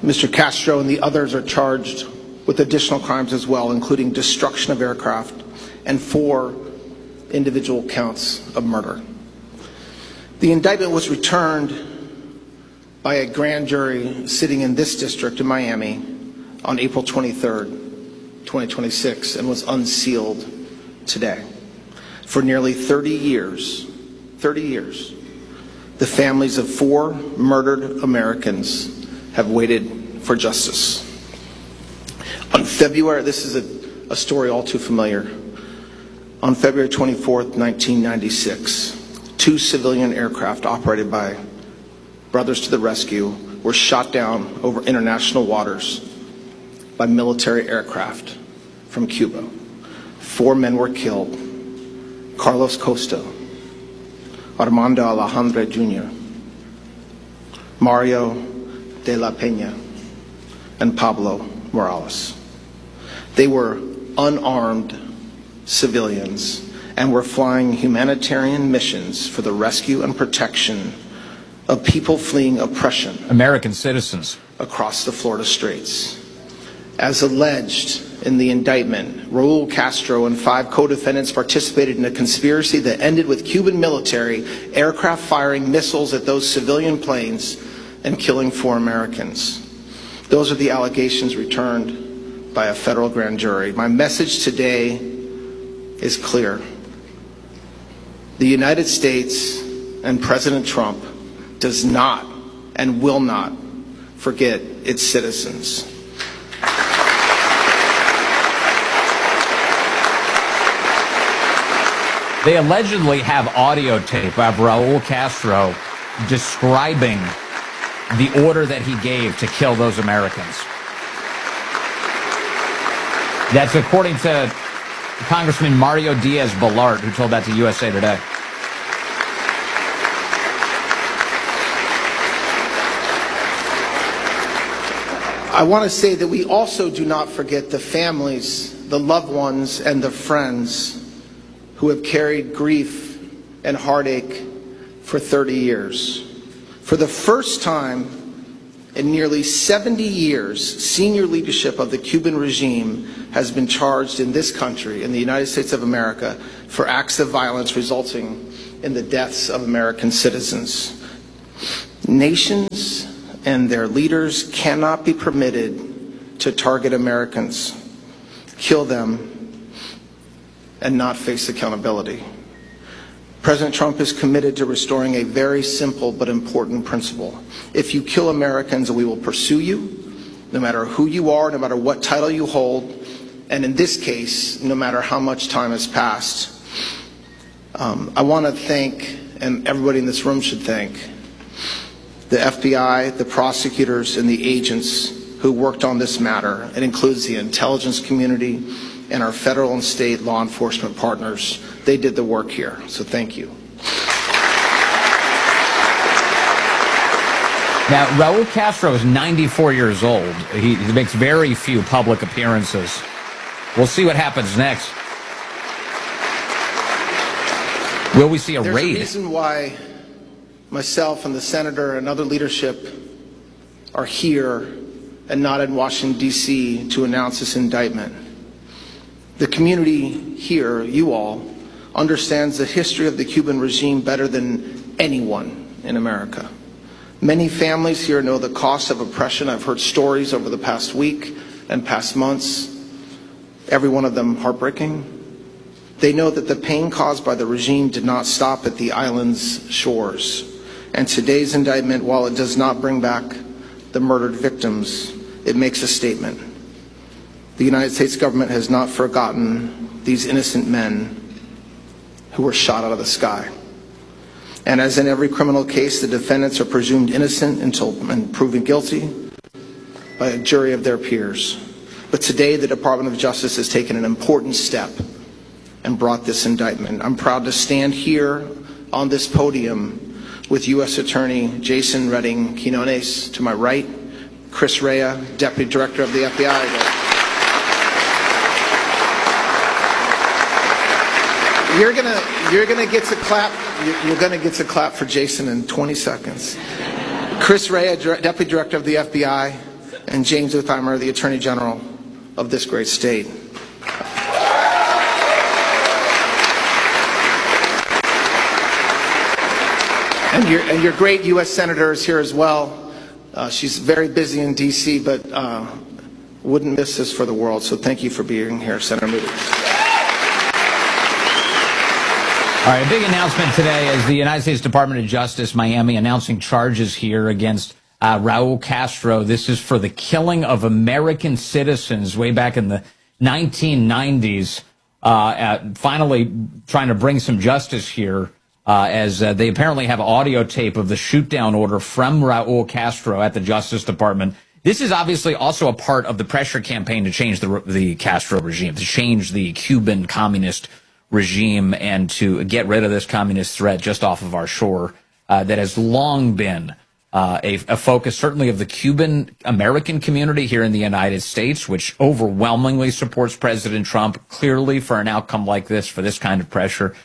Mr. Castro and the others are charged with additional crimes as well, including destruction of aircraft and 4 individual counts of murder. The indictment was returned by a grand jury sitting in this district in Miami on April 23rd, 2026, and was unsealed today. For nearly 30 years, the families of 4 murdered Americans have waited for justice. On February, this is a story all too familiar. On February 24th, 1996, 2 civilian aircraft operated by Brothers to the Rescue were shot down over international waters by military aircraft from Cuba. 4 men were killed: Carlos Costa, Armando Alejandre Jr., Mario de la Peña, and Pablo Morales. They were unarmed civilians and were flying humanitarian missions for the rescue and protection of people fleeing oppression, American citizens, across the Florida Straits. As alleged in the indictment, Raul Castro and 5 co-defendants participated in a conspiracy that ended with Cuban military aircraft firing missiles at those civilian planes and killing 4 Americans. Those are the allegations returned by a federal grand jury. My message today is clear. The United States and President Trump does not and will not forget its citizens. They allegedly have audio tape of Raul Castro describing the order that he gave to kill those Americans. That's according to Congressman Mario Diaz-Balart, who told that to USA Today. I want to say that we also do not forget the families, the loved ones, and the friends who have carried grief and heartache for 30 years. For the first time in nearly 70 years, senior leadership of the Cuban regime has been charged in this country, in the United States of America, for acts of violence resulting in the deaths of American citizens. Nations and their leaders cannot be permitted to target Americans, kill them, and not face accountability. President Trump is committed to restoring a very simple but important principle. If you kill Americans, we will pursue you, no matter who you are, no matter what title you hold, and in this case, no matter how much time has passed. I want to thank, and everybody in this room should thank, the FBI, the prosecutors, and the agents who worked on this matter. It includes the intelligence community and our federal and state law enforcement partners. They did the work here, so thank you. Now, Raul Castro is 94 years old. He makes very few public appearances. We'll see what happens next. Will we see a raid? There's a reason why myself and the senator and other leadership are here and not in Washington, D.C. to announce this indictment. The community here, you all, understands the history of the Cuban regime better than anyone in America. Many families here know the cost of oppression. I've heard stories over the past week and past months, every one of them heartbreaking. They know that the pain caused by the regime did not stop at the island's shores. And today's indictment, while it does not bring back the murdered victims, it makes a statement. The United States government has not forgotten these innocent men who were shot out of the sky. And as in every criminal case, the defendants are presumed innocent until proven guilty by a jury of their peers. But today, the Department of Justice has taken an important step and brought this indictment. I'm proud to stand here on this podium with U.S. Attorney Jason Redding Quinones to my right, Chris Rea, Deputy Director of the FBI. You're gonna get to clap. You're gonna get to clap for Jason in 20 seconds. Chris Rea, Deputy Director of the FBI, and James Utheimer, the Attorney General of this great state. And your great U.S. Senator is here as well. She's very busy in D.C., but wouldn't miss this for the world. So thank you for being here, Senator Moody. All right, a big announcement today as the United States Department of Justice, Miami, announcing charges here against Raul Castro. This is for the killing of American citizens way back in the 1990s. Finally trying to bring some justice here as they apparently have audio tape of the shoot-down order from Raul Castro at the Justice Department. This is obviously also a part of the pressure campaign to change the Castro regime, to change the Cuban communist regime and to get rid of this communist threat just off of our shore that has long been a focus certainly of the Cuban American community here in the United States, which overwhelmingly supports President Trump, clearly for an outcome like this, for this kind of pressure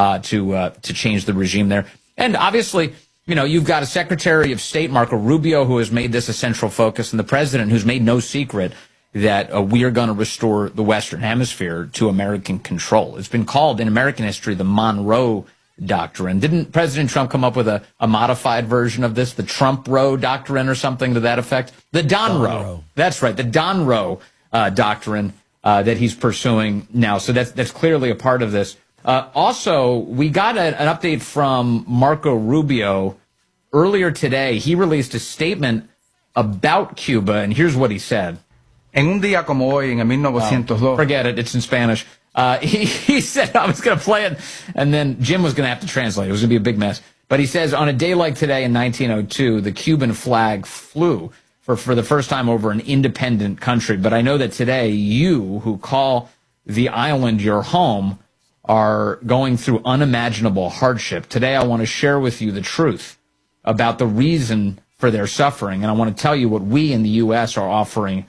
to change the regime there. And obviously, you know, you've got a Secretary of State, Marco Rubio, who has made this a central focus, and the president who's made no secret that we are going to restore the Western Hemisphere to American control. It's been called in American history the Monroe Doctrine. Didn't President Trump come up with a modified version of this, the Trump-Roe Doctrine or something to that effect? The Don Roe. That's right, the Don Roe Doctrine that he's pursuing now. So that's clearly a part of this. Also, we got an update from Marco Rubio earlier today. He released a statement about Cuba, and here's what he said. En un día como hoy, en el 1902. Forget it. It's in Spanish. He said, I was going to play it, and then Jim was going to have to translate. It was going to be a big mess. But he says, on a day like today in 1902, the Cuban flag flew for the first time over an independent country. But I know that today, you who call the island your home are going through unimaginable hardship. Today, I want to share with you the truth about the reason for their suffering, and I want to tell you what we in the U.S. are offering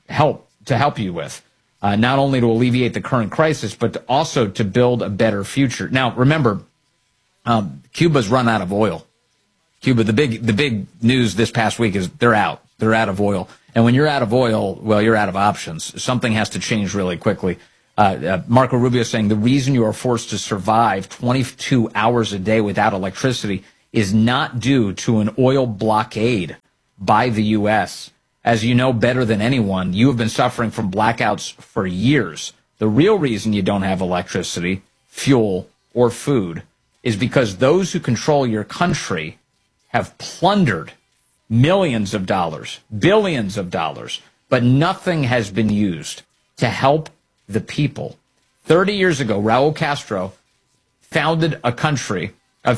to help you with, not only to alleviate the current crisis, but also to build a better future. Now, remember, Cuba's run out of oil. Cuba, the big news this past week is they're out. They're out of oil. And when you're out of oil, well, you're out of options. Something has to change really quickly. Marco Rubio is saying the reason you are forced to survive 22 hours a day without electricity is not due to an oil blockade by the U.S. As you know better than anyone, you have been suffering from blackouts for years. The real reason you don't have electricity, fuel, or food is because those who control your country have plundered millions of dollars, billions of dollars, but nothing has been used to help the people. 30 years ago, Raul Castro founded a company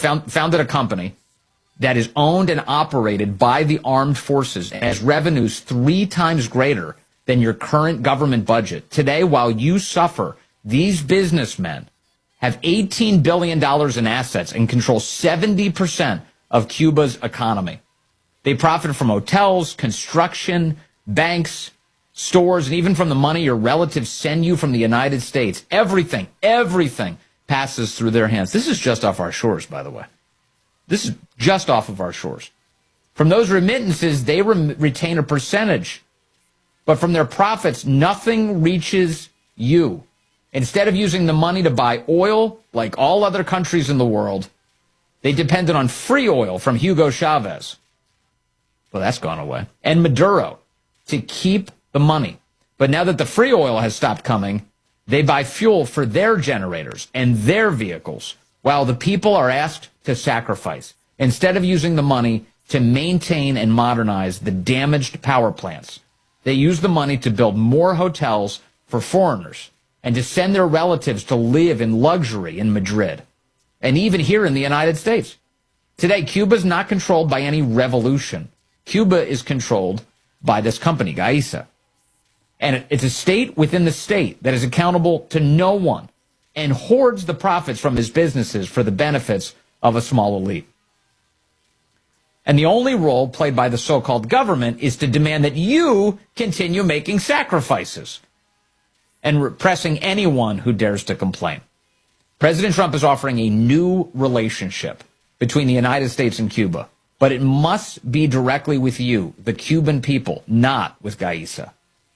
that is owned and operated by the armed forces and has revenues 3 times greater than your current government budget. Today, while you suffer, these businessmen have $18 billion in assets and control 70% of Cuba's economy. They profit from hotels, construction, banks, stores, and even from the money your relatives send you from the United States. Everything passes through their hands. This is just off our shores, by the way. This is just off of our shores. From those remittances, they retain a percentage. But from their profits, nothing reaches you. Instead of using the money to buy oil, like all other countries in the world, they depended on free oil from Hugo Chavez. Well, that's gone away. And Maduro to keep the money. But now that the free oil has stopped coming, they buy fuel for their generators and their vehicles, while the people are asked to sacrifice. Instead of using the money to maintain and modernize the damaged power plants, they use the money to build more hotels for foreigners and to send their relatives to live in luxury in Madrid and even here in the United States. Today, Cuba is not controlled by any revolution. Cuba is controlled by this company, Gaisa. And it's a state within the state that is accountable to no one and hoards the profits from his businesses for the benefits of a small elite. And the only role played by the so-called government is to demand that you continue making sacrifices and repressing anyone who dares to complain. President Trump is offering a new relationship between the United States and Cuba, But it must be directly with you, the Cuban people, not with Gaisa.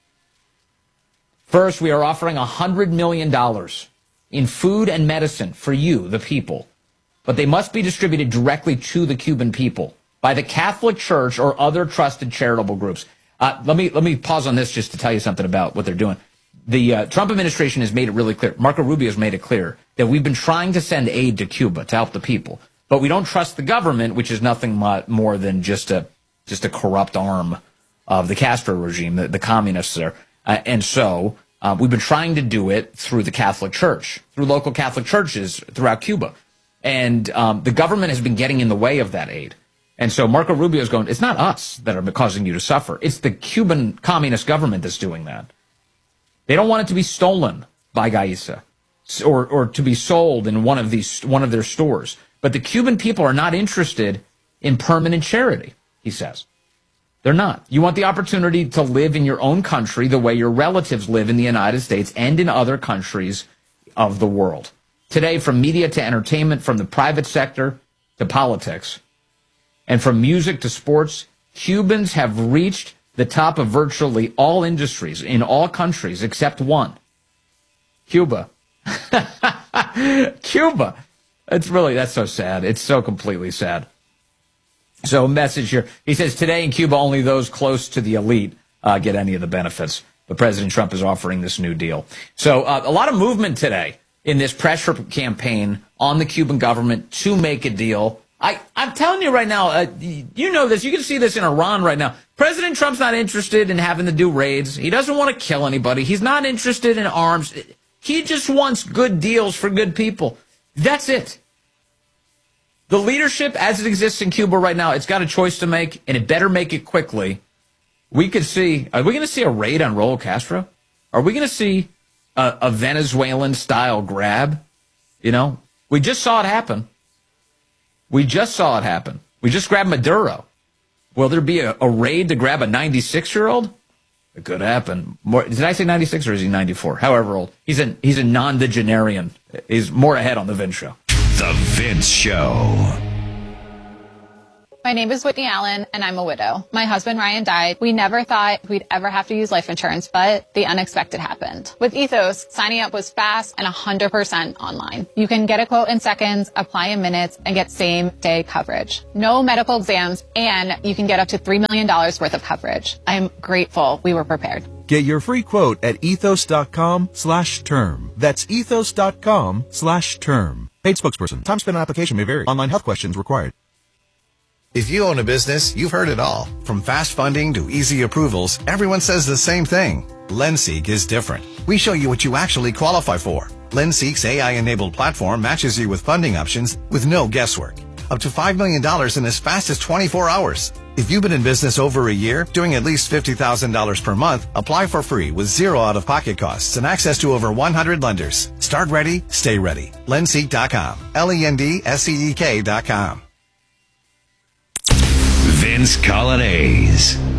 First, we are offering $100 million in food and medicine for you, the people. But they must be distributed directly to the Cuban people by the Catholic Church or other trusted charitable groups. Let me pause on this just to tell you something about what they're doing. The Trump administration has made it really clear. Marco Rubio has made it clear that we've been trying to send aid to Cuba to help the people, but we don't trust the government, which is nothing more than just a corrupt arm of the Castro regime, the communists there. And so we've been trying to do it through the Catholic Church, through local Catholic churches throughout Cuba. And the government has been getting in the way of that aid. And so Marco Rubio is going, it's not us that are causing you to suffer. It's the Cuban communist government that's doing that. They don't want it to be stolen by Gaisa or to be sold in one of their stores. But the Cuban people are not interested in permanent charity, he says. They're not. You want the opportunity to live in your own country the way your relatives live in the United States and in other countries of the world. Today, from media to entertainment, from the private sector to politics, and from music to sports, Cubans have reached the top of virtually all industries in all countries except one. Cuba. Cuba. That's so sad. It's so completely sad. So a message here. He says, today in Cuba, only those close to the elite get any of the benefits. But President Trump is offering this new deal. So a lot of movement today in this pressure campaign on the Cuban government to make a deal. I'm telling you right now, you know this. You can see this in Iran right now. President Trump's not interested in having to do raids. He doesn't want to kill anybody. He's not interested in arms. He just wants good deals for good people. That's it. The leadership as it exists in Cuba right now, it's got a choice to make, and it better make it quickly. Are we going to see a raid on Raul Castro? Are we going to see a Venezuelan-style grab? You know, we just saw it happen. We just grabbed Maduro. Will there be a raid to grab a 96-year-old? It could happen. Did I say 96 or is he 94? However old. He's a non-degenarian. He's more ahead on The Vince Show. The Vince Show. My name is Whitney Allen, and I'm a widow. My husband, Ryan, died. We never thought we'd ever have to use life insurance, but the unexpected happened. With Ethos, signing up was fast and 100% online. You can get a quote in seconds, apply in minutes, and get same-day coverage. No medical exams, and you can get up to $3 million worth of coverage. I am grateful we were prepared. Get your free quote at ethos.com/term. That's ethos.com/term. Paid spokesperson. Time spent on application may vary. Online health questions required. If you own a business, you've heard it all. From fast funding to easy approvals, everyone says the same thing. LendSeek is different. We show you what you actually qualify for. LendSeek's AI-enabled platform matches you with funding options with no guesswork. Up to $5 million in as fast as 24 hours. If you've been in business over a year, doing at least $50,000 per month, apply for free with zero out-of-pocket costs and access to over 100 lenders. Start ready, stay ready. LendSeek.com. LENDSEEK.com. Vince Coglianese.